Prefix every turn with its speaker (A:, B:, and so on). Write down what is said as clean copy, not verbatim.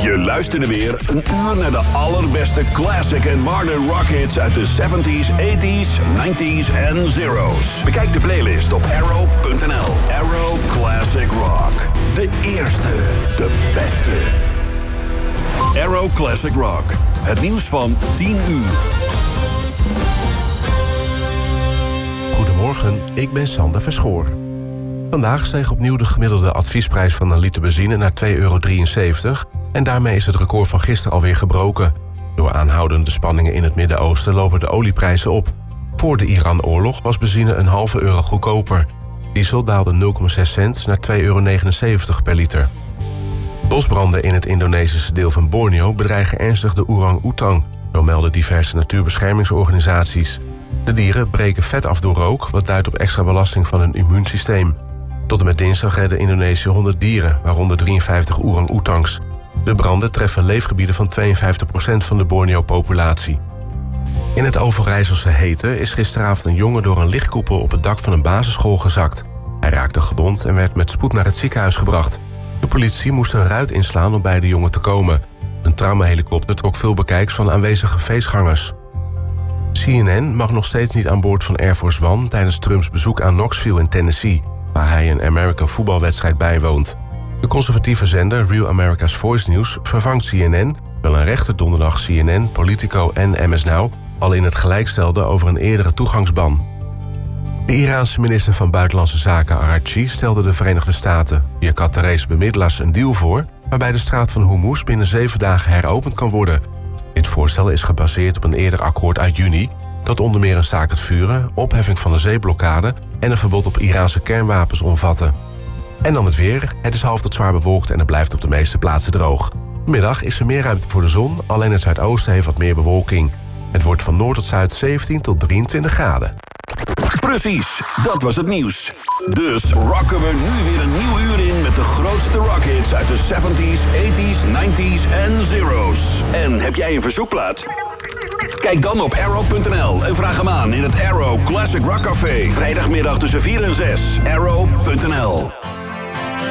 A: Je luisterde weer een uur naar de allerbeste classic en modern rock hits uit de 70s, 80s, 90s en zeros. Bekijk de playlist op arrow.nl. Arrow Classic Rock. De eerste, de beste. Arrow Classic Rock. Het nieuws van 10 uur.
B: Goedemorgen, ik ben Sander Verschoor. Vandaag steeg opnieuw de gemiddelde adviesprijs van een liter benzine naar €2,73... en daarmee is het record van gisteren alweer gebroken. Door aanhoudende spanningen in het Midden-Oosten lopen de olieprijzen op. Voor de Iran-oorlog was benzine een halve euro goedkoper. Diesel daalde 0,6 cent naar €2,79 per liter. Bosbranden in het Indonesische deel van Borneo bedreigen ernstig de orang-oetang, zo melden diverse natuurbeschermingsorganisaties. De dieren breken vet af door rook, wat duidt op extra belasting van hun immuunsysteem. Tot en met dinsdag redden Indonesië 100 dieren, waaronder 53 orang-oetangs. De branden treffen leefgebieden van 52% van de Borneo-populatie. In het Overijsselse Heten is gisteravond een jongen door een lichtkoepel op het dak van een basisschool gezakt. Hij raakte gewond en werd met spoed naar het ziekenhuis gebracht. De politie moest een ruit inslaan om bij de jongen te komen. Een traumahelikopter trok veel bekijks van aanwezige feestgangers. CNN mag nog steeds niet aan boord van Air Force One tijdens Trumps bezoek aan Knoxville in Tennessee, waar hij een American voetbalwedstrijd bijwoont. De conservatieve zender Real America's Voice News vervangt CNN, wel een rechter donderdag CNN, Politico en MS Now al in het gelijk stelde over een eerdere toegangsban. De Iraanse minister van Buitenlandse Zaken Araghchi stelde de Verenigde Staten via Qatarese bemiddelaars een deal voor waarbij de straat van Hormuz binnen 7 dagen heropend kan worden. Dit voorstel is gebaseerd op een eerder akkoord uit juni dat onder meer een staakt het vuren, opheffing van de zeeblokkade en een verbod op Iraanse kernwapens omvatte. En dan het weer. Het is half tot zwaar bewolkt en het blijft op de meeste plaatsen droog. Vanmiddag is er meer ruimte voor de zon, alleen het zuidoosten heeft wat meer bewolking. Het wordt van noord tot zuid 17 tot 23 graden.
A: Precies, dat was het nieuws. Dus rocken we nu weer een nieuw uur in met de grootste rockhits uit de 70s, 80s, 90s en zeros. En heb jij een verzoekplaat? Kijk dan op arrow.nl en vraag hem aan in het Arrow Classic Rock Café. Vrijdagmiddag tussen 4 en 6. Arrow.nl.